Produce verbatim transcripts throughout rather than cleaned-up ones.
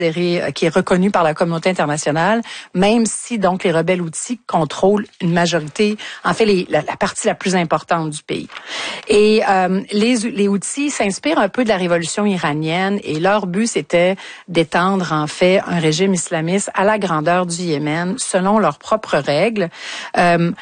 qui est reconnu par la communauté internationale, même si donc les rebelles Houthis contrôlent une majorité, en fait les, la, la partie la plus importante du pays. Et euh, les, les Houthis s'inspirent un peu de la révolution iranienne et leur but c'était d'étendre en fait un régime islamiste à la grandeur du Yémen selon leurs propres règles. Euh,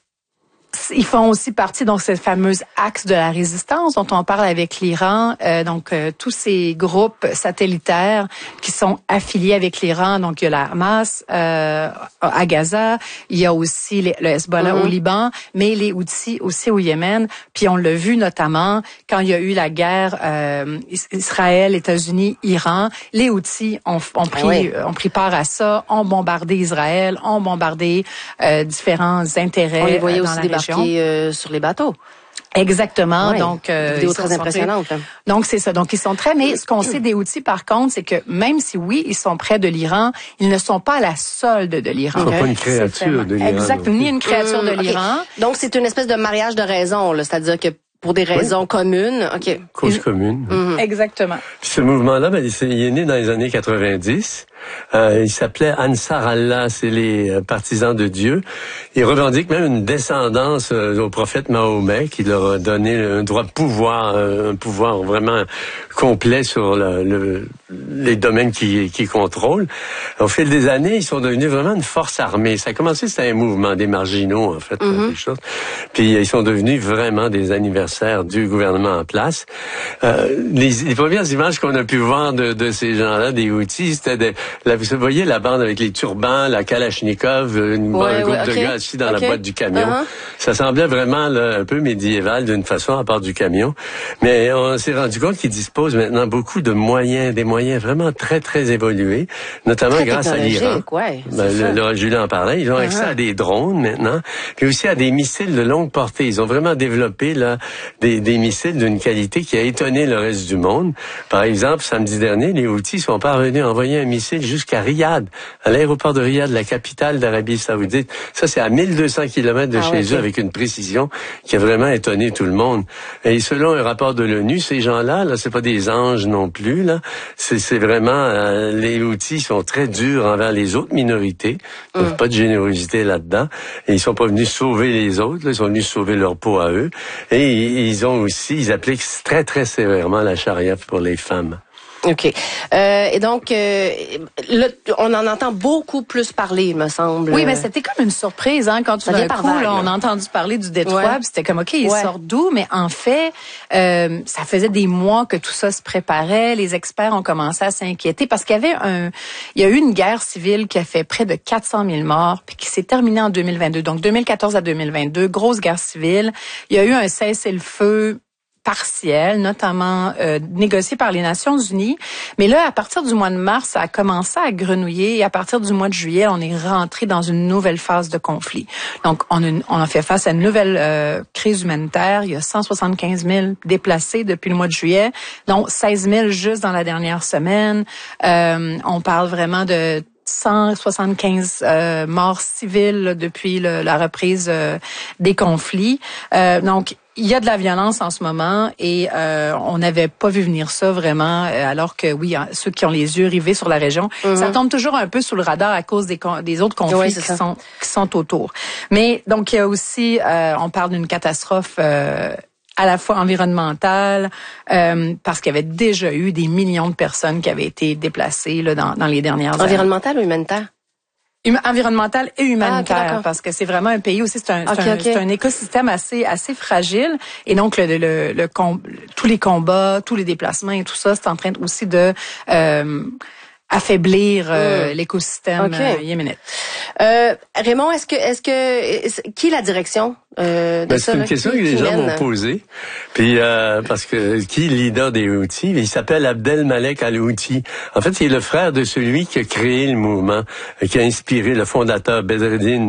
Ils font aussi partie donc cette fameuse axe de la résistance dont on parle avec l'Iran. Euh, donc euh, tous ces groupes satellitaires qui sont affiliés avec l'Iran. Donc il y a la Hamas euh, à Gaza, il y a aussi les, le Hezbollah mm-hmm. au Liban, mais les Houthis aussi au Yémen. Puis on l'a vu notamment quand il y a eu la guerre euh, Israël, États-Unis, Iran. Les Houthis ont, ont pris ah oui. ont pris part à ça, ont bombardé Israël, ont bombardé euh, différents intérêts on les voyait euh, dans aussi la débarquer euh, sur les bateaux. Exactement. Ouais, donc, euh, vidéo très impressionnante. Très... Donc c'est ça. Donc ils sont très. Mais ce qu'on sait des Houthis, par contre, c'est que même si oui, ils sont près de l'Iran, ils ne sont pas à la solde de l'Iran. Ils ne sont pas une créature de l'Iran. Exact. Ni une créature mmh, de l'Iran. Okay. Donc c'est une espèce de mariage de raison, là, c'est-à-dire que pour des raisons oui. communes. Ok. Cause commune. Mmh. Exactement. Puis ce mouvement-là, ben, il est né dans les années quatre-vingt-dix. Euh, il s'appelait Ansar Allah, c'est les euh, partisans de Dieu. Ils revendiquent même une descendance euh, au prophète Mahomet qui leur a donné un droit de pouvoir, euh, un pouvoir vraiment complet sur le, le, les domaines qu'ils qui contrôlent. Au fil des années, ils sont devenus vraiment une force armée. Ça a commencé, c'était un mouvement des marginaux, en fait, mm-hmm. quelque chose. Puis ils sont devenus vraiment des anniversaires du gouvernement en place. Euh, les, les premières images qu'on a pu voir de, de ces gens-là, des Houthis, c'était de Là, vous voyez la bande avec les turbans, la Kalachnikov, une, ouais, un groupe ouais, okay. de gars assis dans okay. la boîte du camion. Uh-huh. Ça semblait vraiment là, un peu médiéval d'une façon à part du camion. Mais on s'est rendu compte qu'ils disposent maintenant beaucoup de moyens, des moyens vraiment très, très évolués, notamment très grâce à l'Iran. Ouais, ben, le, le, Julien en parlait. Ils ont uh-huh. accès à des drones maintenant, puis aussi à des missiles de longue portée. Ils ont vraiment développé là des, des missiles d'une qualité qui a étonné le reste du monde. Par exemple, samedi dernier, les Houthis sont parvenus à envoyer un missile jusqu'à Riyad, à l'aéroport de Riyad, la capitale d'Arabie Saoudite. Ça, c'est à mille deux cents kilomètres de ah, chez okay. eux, avec une précision qui a vraiment étonné tout le monde. Et selon un rapport de l'ONU, ces gens-là, là, c'est pas des anges non plus, là. C'est, c'est vraiment, euh, les Houthis sont très durs envers les autres minorités. Ils n'ont mm. pas de générosité là-dedans. Et ils sont pas venus sauver les autres, là. Ils sont venus sauver leur peau à eux. Et ils ont aussi, ils appliquent très, très sévèrement la charia pour les femmes. OK. Euh, et donc, euh, là, on en entend beaucoup plus parler, il me semble. Oui, mais c'était comme une surprise, hein, quand tout d'un coup, là, on a entendu parler du détroit, ouais. puis c'était comme, OK, ils ouais. sortent d'où? Mais en fait, euh, ça faisait des mois que tout ça se préparait. Les experts ont commencé à s'inquiéter parce qu'il y avait un, il y a eu une guerre civile qui a fait près de quatre cent mille morts, puis qui s'est terminée en deux mille vingt-deux. Donc, deux mille quatorze à deux mille vingt-deux, grosse guerre civile. Il y a eu un cessez-le-feu partiel, notamment euh, négocié par les Nations Unies. Mais là, à partir du mois de mars, ça a commencé à grenouiller et à partir du mois de juillet, on est rentré dans une nouvelle phase de conflit. Donc, on a, on a fait face à une nouvelle euh, crise humanitaire. Il y a cent soixante-quinze mille déplacés depuis le mois de juillet, dont seize mille juste dans la dernière semaine. Euh, on parle vraiment de cent soixante-quinze euh, morts civiles là, depuis le, la reprise euh, des conflits. Euh, donc, il y a de la violence en ce moment et euh, on n'avait pas vu venir ça vraiment, alors que oui, ceux qui ont les yeux rivés sur la région, mm-hmm. ça tombe toujours un peu sous le radar à cause des, des autres conflits ouais, qui ça. sont qui sont autour. Mais donc il y a aussi, euh, on parle d'une catastrophe euh, à la fois environnementale, euh, parce qu'il y avait déjà eu des millions de personnes qui avaient été déplacées là, dans, dans les dernières années. Environnementale ou humanitaire? Environnemental et humanitaire, ah, okay, parce que c'est vraiment un pays aussi, c'est un, okay, c'est un, okay. c'est un écosystème assez assez fragile, et donc le, le, le, le com- tous les combats, tous les déplacements et tout ça, c'est en train aussi de euh, affaiblir euh, mmh. l'écosystème okay. euh, yéménite. Euh, Raymond, est-ce que est-ce que qui est la direction euh, de ben, ça? C'est une là, question qui, que les gens m'ont posée. Puis euh, parce que qui est le leader des Houthis? Il s'appelle Abdelmalek Al-Houthi. En fait, il est le frère de celui qui a créé le mouvement, qui a inspiré le fondateur Bedreddin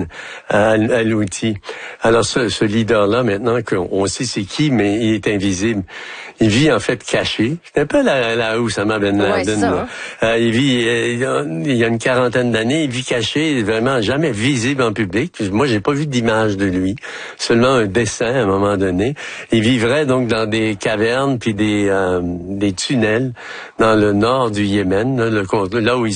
Al-Houthi. Alors ce, ce leader-là, maintenant qu'on sait c'est qui, mais il est invisible. Il vit en fait caché. C'est un peu la, la Oussama Ben Laden. Ouais, ça, hein? euh, il vit, euh, il y a une quarantaine d'années, il vit caché, vraiment jamais visible en public. Moi, j'ai pas vu d'image de lui. seulement un dessin à un moment donné. Ils vivraient donc dans des cavernes puis des, euh, des tunnels dans le nord du Yémen, là, le, là où ils